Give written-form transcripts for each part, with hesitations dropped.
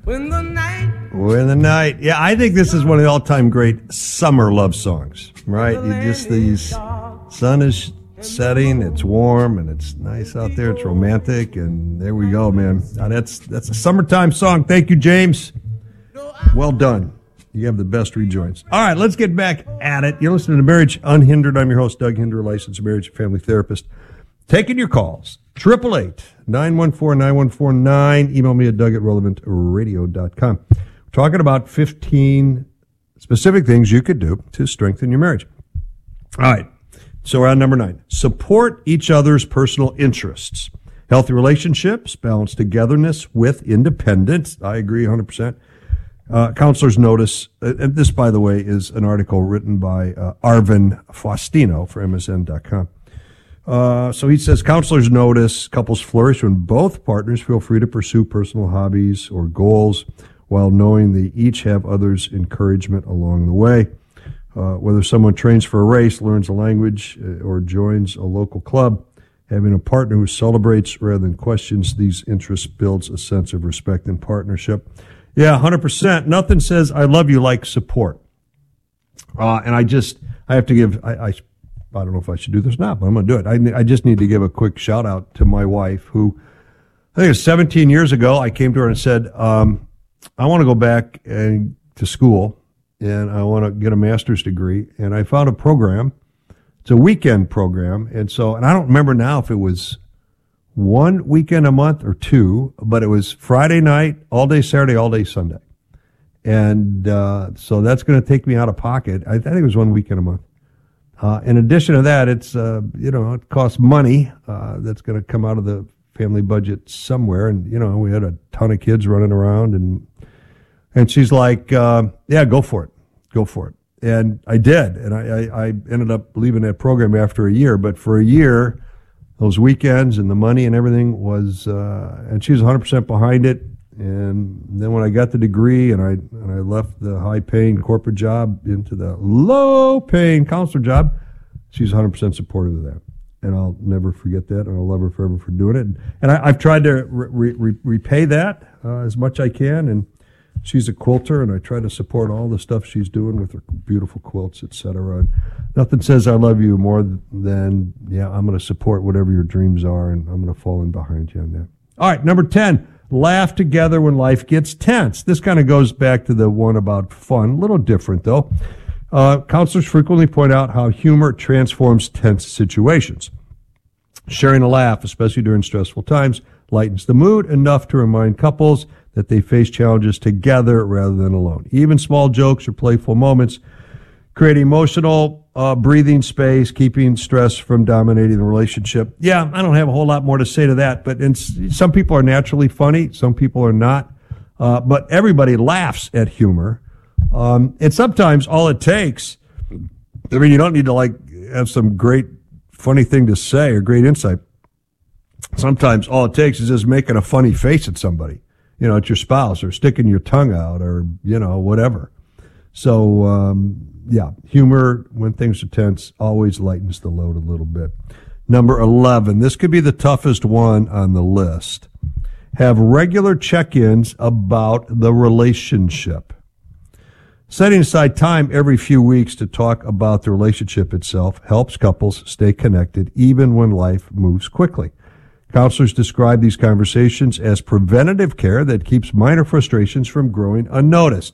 When the night. Yeah, I think this is one of the all-time great summer love songs, right? These sun is setting, it's warm, and it's nice out there. It's romantic, and there we go, man. That's a summertime song. Thank you, James. Well done. You have the best rejoins. All right, let's get back at it. You're listening to Marriage Unhindered. I'm your host, Doug Hinder, licensed marriage and family therapist. Taking your calls, 888-914-9149. Email me at doug@relevantradio.com. We're talking about 15 specific things you could do to strengthen your marriage. All right, so we're on number 9. Support each other's personal interests. Healthy relationships, balance togetherness with independence. I agree 100%. Counselor's notice, and this, by the way, is an article written by Arvin Faustino for MSN.com. So he says, counselors notice couples flourish when both partners feel free to pursue personal hobbies or goals while knowing they each have others' encouragement along the way. Whether someone trains for a race, learns a language, or joins a local club, having a partner who celebrates rather than questions these interests builds a sense of respect and partnership. Yeah, 100%. Nothing says I love you like support. And I have to give, I don't know if I should do this or not, but I'm going to do it. I just need to give a quick shout out to my wife, who I think it was 17 years ago. I came to her and said, I want to go back to school and I want to get a master's degree. And I found a program. It's a weekend program. And I don't remember now if it was one weekend a month or two, but it was Friday night, all day Saturday, all day Sunday. And so that's going to take me out of pocket. I think it was one weekend a month. In addition to that, it's, it costs money that's going to come out of the family budget somewhere. And, we had a ton of kids running around. And she's like, yeah, go for it. Go for it. And I did. And I ended up leaving that program after a year. But for a year, those weekends and the money and everything was, and she was 100% behind it. And then when I got the degree and I left the high-paying corporate job into the low-paying counselor job, she's 100% supportive of that. And I'll never forget that, and I'll love her forever for doing it. And I've tried to repay that as much as I can. And she's a quilter, and I try to support all the stuff she's doing with her beautiful quilts, etc. And nothing says I love you more than, I'm going to support whatever your dreams are, and I'm going to fall in behind you on that. All right, number 10. Laugh together when life gets tense. This kind of goes back to the one about fun. A little different, though. Counselors frequently point out how humor transforms tense situations. Sharing a laugh, especially during stressful times, lightens the mood enough to remind couples that they face challenges together rather than alone. Even small jokes or playful moments create emotional breathing space, keeping stress from dominating the relationship. Yeah, I don't have a whole lot more to say to that, but some people are naturally funny, some people are not, but everybody laughs at humor. And sometimes all it takes, you don't need to have some great funny thing to say or great insight. Sometimes all it takes is just making a funny face at somebody, at your spouse, or sticking your tongue out, or, whatever. So, humor when things are tense always lightens the load a little bit. Number 11, this could be the toughest one on the list. Have regular check-ins about the relationship. Setting aside time every few weeks to talk about the relationship itself helps couples stay connected even when life moves quickly. Counselors describe these conversations as preventative care that keeps minor frustrations from growing unnoticed.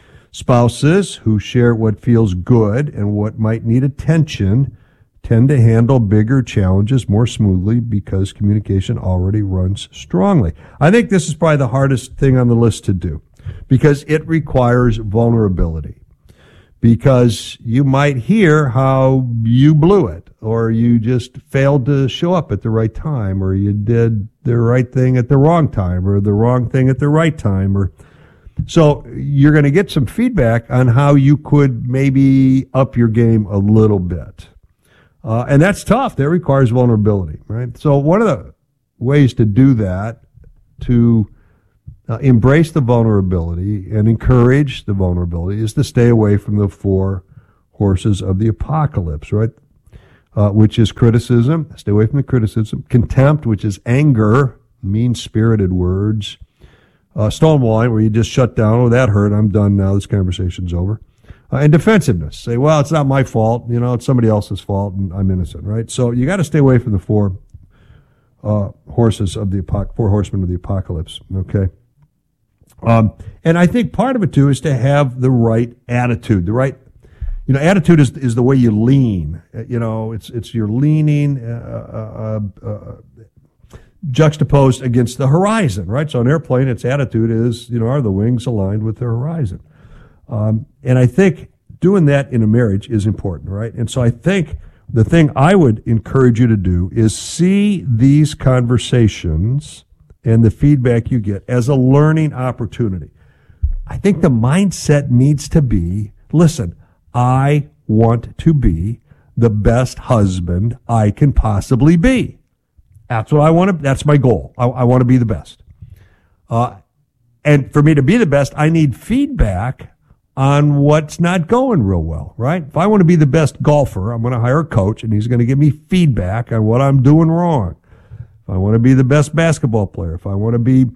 Spouses who share what feels good and what might need attention tend to handle bigger challenges more smoothly because communication already runs strongly. I think this is probably the hardest thing on the list to do because it requires vulnerability. Because you might hear how you blew it, or you just failed to show up at the right time, or you did the right thing at the wrong time, or the wrong thing at the right time, so you're going to get some feedback on how you could maybe up your game a little bit. And that's tough. That requires vulnerability, right? So one of the ways to do that, to embrace the vulnerability and encourage the vulnerability, is to stay away from the 4 horses of the apocalypse, right? Which is criticism. Stay away from the criticism. Contempt, which is anger, mean-spirited words. stonewalling, where you just shut down. Oh, that hurt. I'm done now. This conversation's over. And defensiveness. Say, well, it's not my fault. It's somebody else's fault, and I'm innocent, right? So you got to stay away from the four horsemen of the apocalypse, okay? And I think part of it, too, is to have the right attitude. The right, attitude is the way you lean. It's your leaning juxtaposed against the horizon, right? So an airplane, its attitude is, are the wings aligned with the horizon? And I think doing that in a marriage is important, right? And so I think the thing I would encourage you to do is see these conversations and the feedback you get as a learning opportunity. I think the mindset needs to be, listen, I want to be the best husband I can possibly be. That's what I want to, that's my goal. I want to be the best. And for me to be the best, I need feedback on what's not going real well, right? If I want to be the best golfer, I'm going to hire a coach, and he's going to give me feedback on what I'm doing wrong. If I want to be the best basketball player, if I want to be,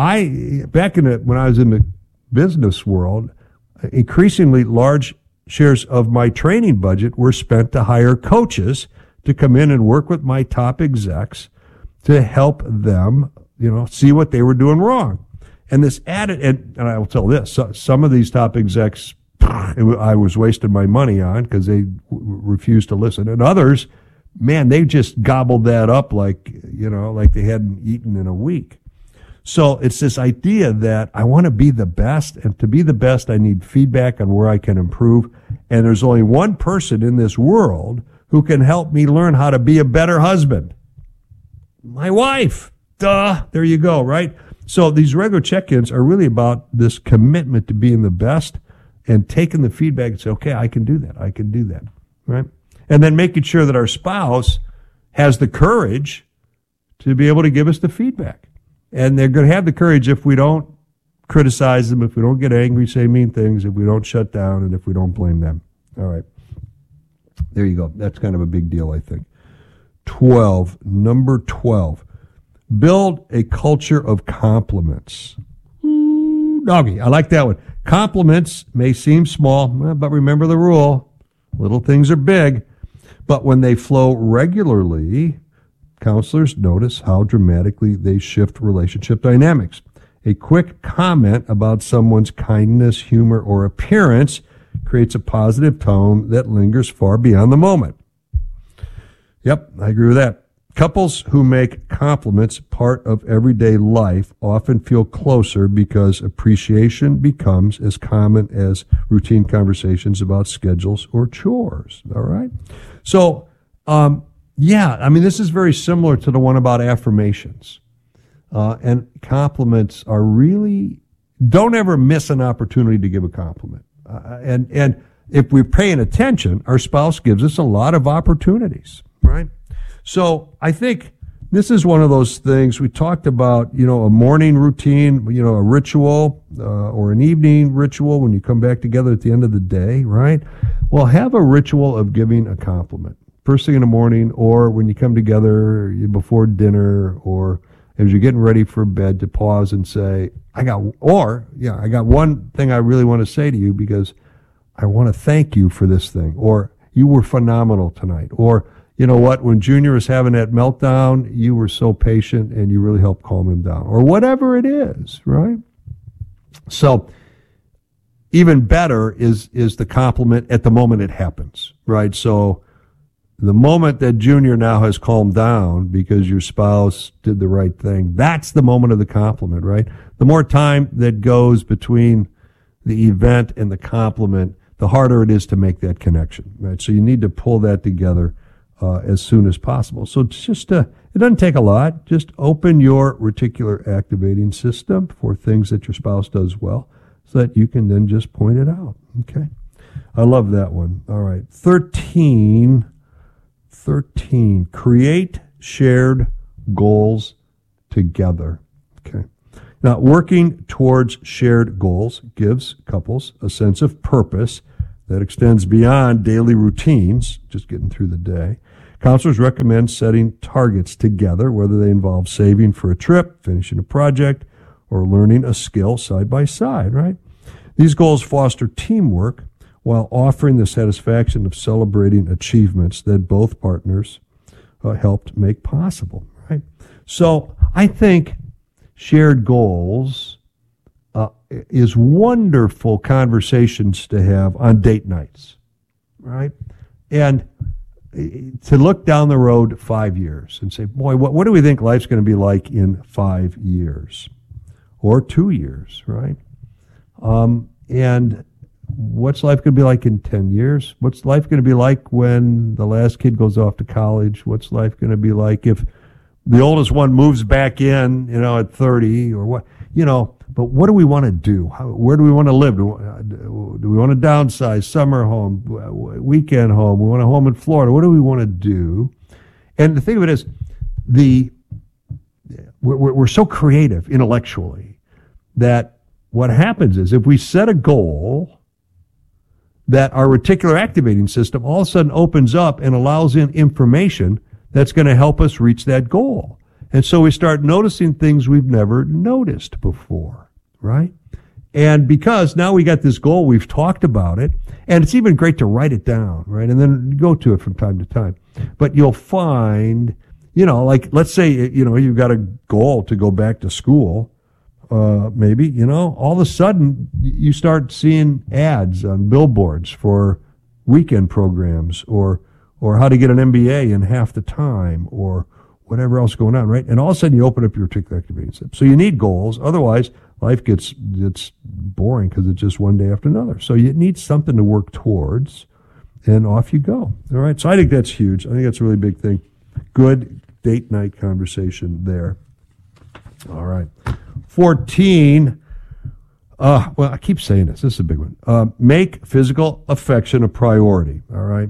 when I was in the business world, increasingly large shares of my training budget were spent to hire coaches to come in and work with my top execs to help them, see what they were doing wrong. And this added, and I will tell this, some of these top execs, I was wasting my money on because they refused to listen. And others, man, they just gobbled that up like they hadn't eaten in a week. So it's this idea that I want to be the best, and to be the best, I need feedback on where I can improve. And there's only one person in this world who can help me learn how to be a better husband. My wife. Duh. There you go, right? So these regular check-ins are really about this commitment to being the best and taking the feedback and say, okay, I can do that, right? And then making sure that our spouse has the courage to be able to give us the feedback. And they're going to have the courage if we don't criticize them, if we don't get angry, say mean things, if we don't shut down, and if we don't blame them. All right. There you go. That's kind of a big deal, I think. Number 12. Build a culture of compliments. Doggy, I like that one. Compliments may seem small, but remember the rule. Little things are big. But when they flow regularly, counselors notice how dramatically they shift relationship dynamics. A quick comment about someone's kindness, humor, or appearance creates a positive tone that lingers far beyond the moment. Yep, I agree with that. Couples who make compliments part of everyday life often feel closer because appreciation becomes as common as routine conversations about schedules or chores. All right? So, this is very similar to the one about affirmations. And compliments are really, don't ever miss an opportunity to give a compliment. And if we're paying attention, our spouse gives us a lot of opportunities, right? So I think this is one of those things we talked about, a morning routine, a ritual, or an evening ritual when you come back together at the end of the day, right? Well, have a ritual of giving a compliment. First thing in the morning, or when you come together before dinner, or as you're getting ready for bed, to pause and say, I got one thing I really want to say to you because I want to thank you for this thing, or you were phenomenal tonight, or you know what, when Junior was having that meltdown, you were so patient and you really helped calm him down, or whatever it is, right? So even better is the compliment at the moment it happens, right? So the moment that Junior now has calmed down because your spouse did the right thing, that's the moment of the compliment, right? The more time that goes between the event and the compliment, the harder it is to make that connection, right? So you need to pull that together as soon as possible. So it's just, it doesn't take a lot. Just open your reticular activating system for things that your spouse does well so that you can then just point it out. Okay. I love that one. All right. 13, create shared goals together. Okay. Now, working towards shared goals gives couples a sense of purpose that extends beyond daily routines, just getting through the day. Counselors recommend setting targets together, whether they involve saving for a trip, finishing a project, or learning a skill side by side, right? These goals foster teamwork while offering the satisfaction of celebrating achievements that both partners helped make possible, right? So I think shared goals is wonderful conversations to have on date nights, right? And to look down the road 5 years and say, boy, what do we think life's going to be like in 5 years or 2 years, right? And what's life going to be like in 10 years? What's life going to be like when the last kid goes off to college? What's life going to be like if the oldest one moves back in, at 30 or what, but what do we want to do? Where do we want to live? Do we want to downsize, summer home, weekend home? We want a home in Florida. What do we want to do? And the thing of it is, we're so creative intellectually that what happens is if we set a goal, that our reticular activating system all of a sudden opens up and allows in information that's going to help us reach that goal. And so we start noticing things we've never noticed before, right? And because now we got this goal, we've talked about it, and it's even great to write it down, right? And then go to it from time to time. But you'll find, like let's say, you've got a goal to go back to school, maybe, all of a sudden you start seeing ads on billboards for weekend programs or how to get an MBA in half the time or whatever else going on, right? And all of a sudden you open up your reticular activating system. So you need goals. Otherwise, life gets boring because it's just one day after another. So you need something to work towards, and off you go. All right. So I think that's huge. I think that's a really big thing. Good date night conversation there. All right. 14. Well, I keep saying this. This is a big one. Make physical affection a priority. All right.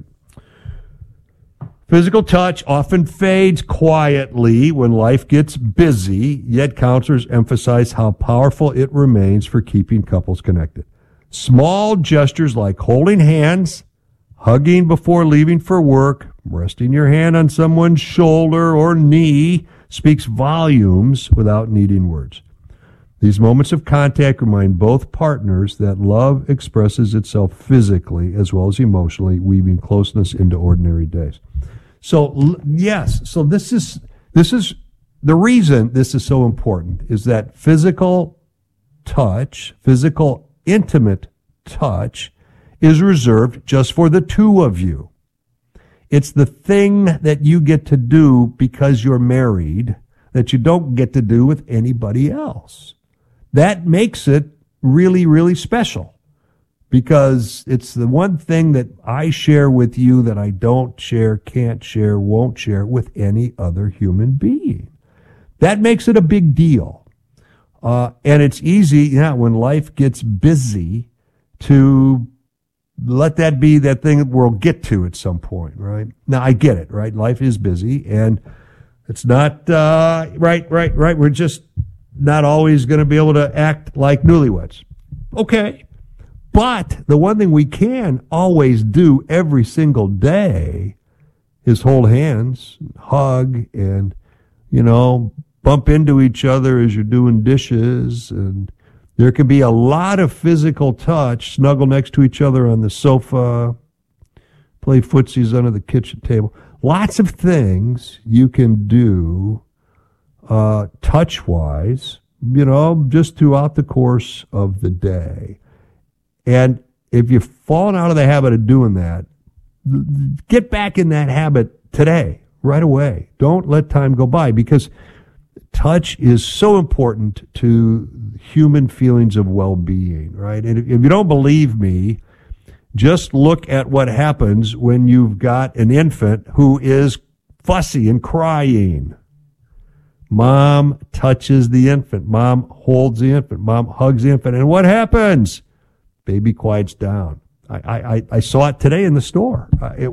Physical touch often fades quietly when life gets busy, yet counselors emphasize how powerful it remains for keeping couples connected. Small gestures like holding hands, hugging before leaving for work, resting your hand on someone's shoulder or knee speaks volumes without needing words. These moments of contact remind both partners that love expresses itself physically as well as emotionally, weaving closeness into ordinary days. So yes, so this is the reason this is so important is that physical touch, physical intimate touch is reserved just for the two of you. It's the thing that you get to do because you're married that you don't get to do with anybody else. That makes it really, really special. Because it's the one thing that I share with you that I don't share, can't share, won't share with any other human being. That makes it a big deal. And it's easy, when life gets busy to let that be that thing that we'll get to at some point, right? Now, I get it, right? Life is busy, and it's not, right. We're just not always going to be able to act like newlyweds. Okay. But the one thing we can always do every single day is hold hands, hug, and, bump into each other as you're doing dishes. And there can be a lot of physical touch, snuggle next to each other on the sofa, play footsies under the kitchen table. Lots of things you can do touch-wise, just throughout the course of the day. And if you've fallen out of the habit of doing that, get back in that habit today, right away. Don't let time go by, because touch is so important to human feelings of well-being, right? And if you don't believe me, just look at what happens when you've got an infant who is fussy and crying. Mom touches the infant. Mom holds the infant. Mom hugs the infant. And what happens? Baby quiets down. I saw it today in the store.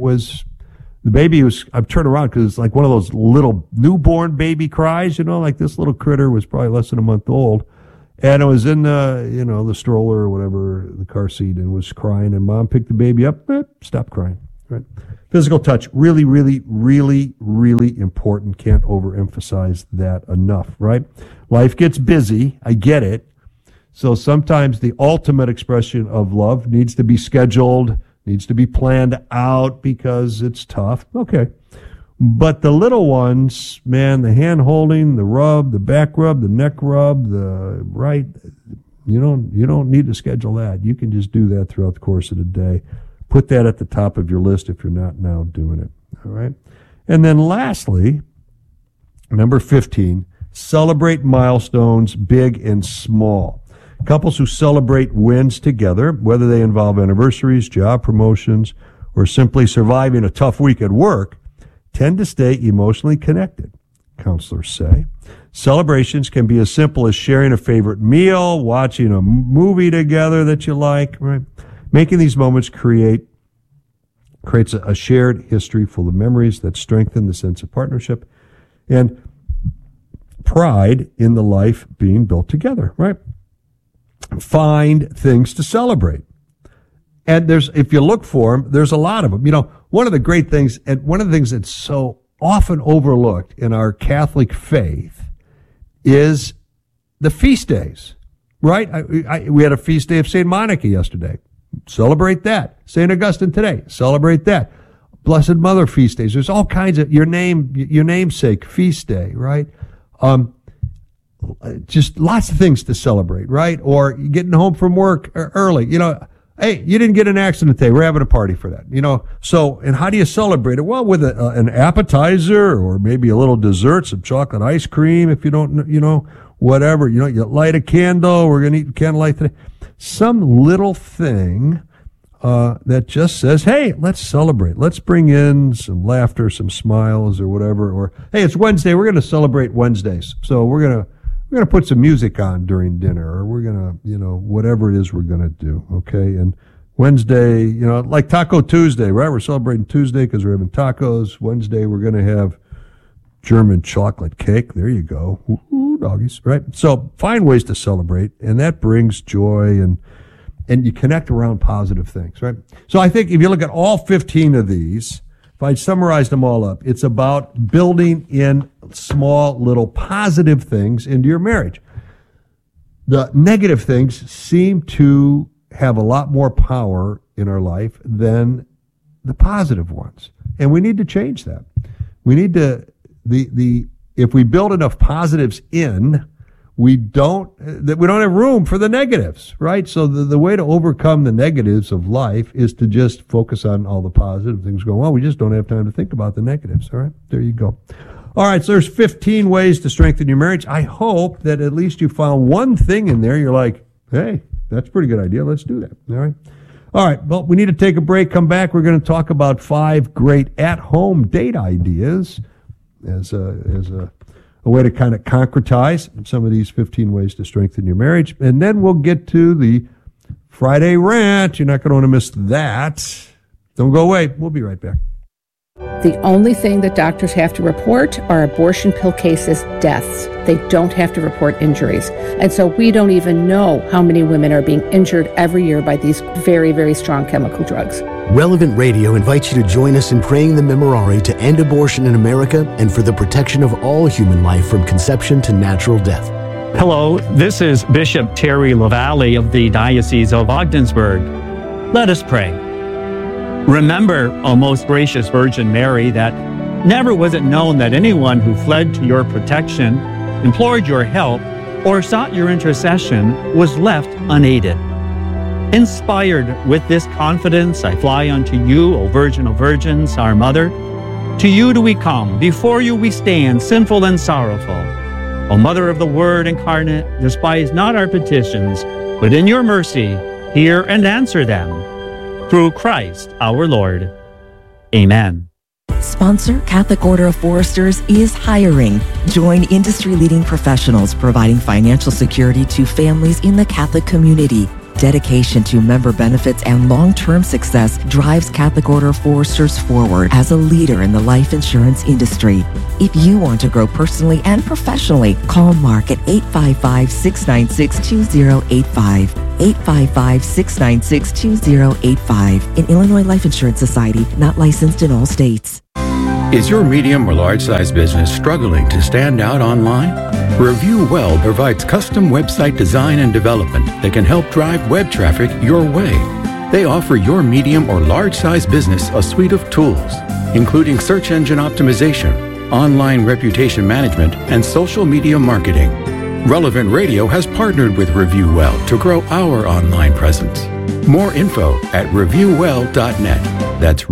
The baby I've turned around because it's like one of those little newborn baby cries, like this little critter was probably less than a month old. And it was in the stroller or whatever, the car seat, and was crying. And Mom picked the baby up, stopped crying, right? Physical touch, really, really, really, really important. Can't overemphasize that enough, right? Life gets busy. I get it. So sometimes the ultimate expression of love needs to be scheduled, needs to be planned out because it's tough. Okay. But the little ones, man, the hand holding, the rub, the back rub, the neck rub, you don't need to schedule that. You can just do that throughout the course of the day. Put that at the top of your list if you're not now doing it. All right. And then lastly, number 15, celebrate milestones, big and small. Couples who celebrate wins together, whether they involve anniversaries, job promotions, or simply surviving a tough week at work, tend to stay emotionally connected, counselors say. Celebrations can be as simple as sharing a favorite meal, watching a movie together that you like, right? Making these moments creates a shared history full of memories that strengthen the sense of partnership and pride in the life being built together, right? Find things to celebrate. And if you look for them, there's a lot of them. You know, one of the great things, and one of the things that's so often overlooked in our Catholic faith is the feast days, right? We had a feast day of St. Monica yesterday. Celebrate that. St. Augustine today. Celebrate that. Blessed Mother feast days. There's all kinds of your namesake feast day, right? Just lots of things to celebrate, right? Or getting home from work early. You know, hey, you didn't get in an accident today. We're having a party for that. You know, so, and how do you celebrate it? Well, with an appetizer or maybe a little dessert, some chocolate ice cream if you don't, you know, whatever. You know, you light a candle. We're going to eat candlelight today. Some little thing that just says, hey, let's celebrate. Let's bring in some laughter, some smiles or whatever. Or, hey, it's Wednesday. We're going to celebrate Wednesdays. So we're going to put some music on during dinner, or we're going to, you know, whatever it is we're going to do. Okay. And Wednesday, you know, like Taco Tuesday, right? We're celebrating Tuesday because we're having tacos. Wednesday, we're going to have German chocolate cake. There you go. Ooh, doggies, right? So find ways to celebrate, and that brings joy, and you connect around positive things, right? So I think if you look at all 15 of these, if I summarized them all up, it's about building in small little positive things into your marriage. The negative things seem to have a lot more power in our life than the positive ones. And we need to change that. We need to, if we build enough positives in, we don't have room for the negatives, right? So the way to overcome the negatives of life is to just focus on all the positive things going on. We just don't have time to think about the negatives, all right? There you go. All right, so there's 15 ways to strengthen your marriage. I hope that at least you found one thing in there you're like, hey, that's a pretty good idea. Let's do that, all right? All right, well, we need to take a break. Come back. We're going to talk about 5 great at-home date ideas as a way to kind of concretize some of these 15 ways to strengthen your marriage. And then we'll get to the Friday rant. You're not going to want to miss that. Don't go away. We'll be right back. The only thing that doctors have to report are abortion pill cases, deaths. They don't have to report injuries. And so we don't even know how many women are being injured every year by these very, very strong chemical drugs. Relevant Radio invites you to join us in praying the Memorare to end abortion in America and for the protection of all human life from conception to natural death. Hello, this is Bishop Terry LaValle of the Diocese of Ogdensburg. Let us pray. Remember, O most gracious Virgin Mary, that never was it known that anyone who fled to your protection, implored your help, or sought your intercession was left unaided. Inspired with this confidence, I fly unto you, O Virgin of Virgins, our Mother. To you do we come, before you we stand, sinful and sorrowful. O Mother of the Word incarnate, despise not our petitions, but in your mercy hear and answer them. Through Christ our Lord. Amen. Sponsor Catholic Order of Foresters is hiring. Join industry-leading professionals providing financial security to families in the Catholic community. dedication to member benefits and long-term success drives Catholic Order of Foresters forward as a leader in the life insurance industry. If you want to grow personally and professionally, call Mark at 855-696-2085. 855-696-2085. An Illinois Life Insurance Society, not licensed in all states. Is your medium or large size business struggling to stand out online? Review Well provides custom website design and development that can help drive web traffic your way. They offer your medium or large size business a suite of tools, including search engine optimization, online reputation management, and social media marketing. Relevant Radio has partnered with Review Well to grow our online presence. More info at reviewwell.net. That's